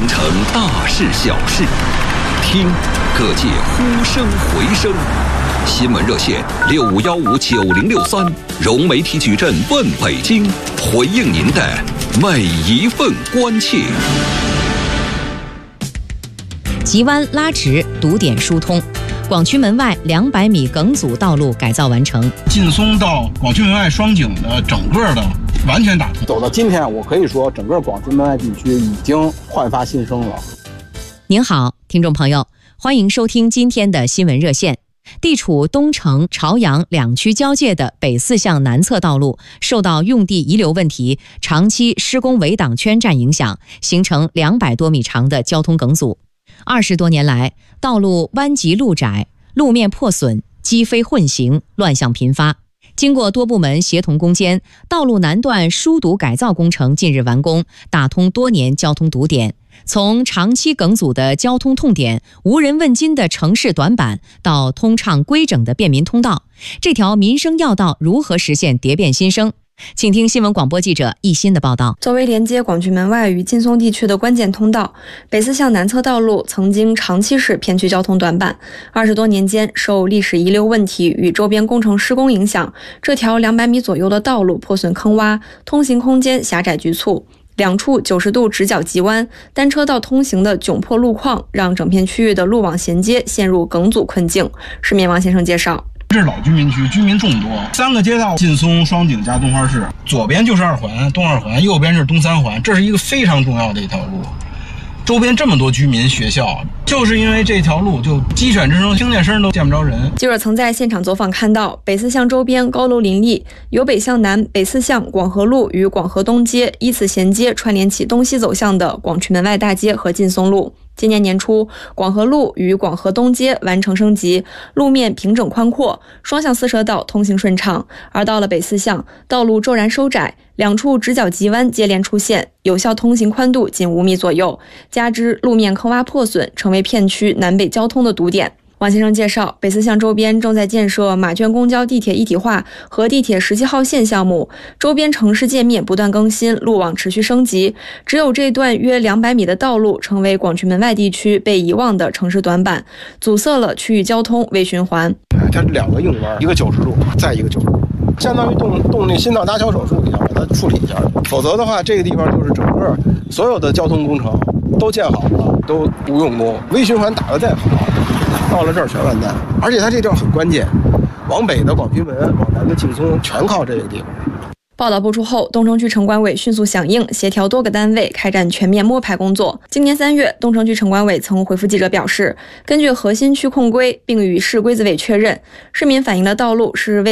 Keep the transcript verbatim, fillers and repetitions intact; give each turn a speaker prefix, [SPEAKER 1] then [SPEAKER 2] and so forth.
[SPEAKER 1] 京城大事小事，听各界呼声回声。新闻热线六五幺五九零六三，融媒体矩阵问北京，回应您的每一份关切。
[SPEAKER 2] 急弯拉直，堵点疏通。广渠门外两百米梗阻道路改造完成，
[SPEAKER 3] 劲松到广渠门外双井的整个的完全打通。
[SPEAKER 4] 走到今天，我可以说整个广渠门外地区已经焕发新生了。
[SPEAKER 2] 您好，听众朋友，欢迎收听今天的新闻热线。地处东城、朝阳两区交界的北四巷南侧道路受到用地遗留问题、长期施工围挡圈占影响，形成两百多米长的交通梗阻。二十多年来，道路弯急路窄，路面破损，机非混行，乱象频发。经过多部门协同攻坚，道路南段疏堵改造工程近日完工，打通多年交通堵点。从长期梗阻的交通痛点、无人问津的城市短板，到通畅规整的便民通道，这条民生要道如何实现蝶变新生？请听新闻广播记者易欣的报道。
[SPEAKER 5] 作为连接广渠门外与劲松地区的关键通道，北四巷南侧道路曾经长期是片区交通短板。二十多年间，受历史遗留问题与周边工程施工影响，这条两百米左右的道路破损坑洼，通行空间狭窄局促。两处九十度直角急弯，单车道通行的窘迫路况，让整片区域的路网衔接陷入梗阻困境。市民王先生介绍，
[SPEAKER 3] 这是老居民区，居民众多，三个街道，劲松、双井加东花市，左边就是二环，东二环，右边是东三环，这是一个非常重要的一条路。周边这么多居民、学校，就是因为这条路就鸡犬之声、听见声都见不着人。
[SPEAKER 5] 记者曾在现场走访看到，北四巷周边高楼林立，由北向南、北四巷广和路与广和东街依次衔接，串联起东西走向的广渠门外大街和劲松路。今年年初，广和路与广和东街完成升级，路面平整宽阔，双向四车道通行顺畅。而到了北四巷，道路骤然收窄，两处直角急弯接连出现，有效通行宽度仅五米左右，加之路面坑洼破损，成为片区南北交通的堵点。王先生介绍，北四巷周边正在建设马圈公交地铁一体化和地铁十七号线项目，周边城市界面不断更新，路网持续升级。只有这段约两百米的道路成为广渠门外地区被遗忘的城市短板，阻塞了区域交通微循环。
[SPEAKER 4] 它是两个硬弯，一个九十度，再一个九十度，相当于动动那心脏搭桥手术一样，把它处理一下。否则的话，这个地方就是整个所有的交通工程都建好了，都不用功，微循环打得再好，到了这儿全完蛋。而且它这地方很关键，往北的广渠门，往南的劲松，全靠这个地方。
[SPEAKER 5] 报道播出后，东城区城管委迅速响应，协调多个单位开展全面摸排工作。今年三月，东城区城管委曾回复记者表示，根据核心区控规，并与市规资委确认，市民反映的道路是为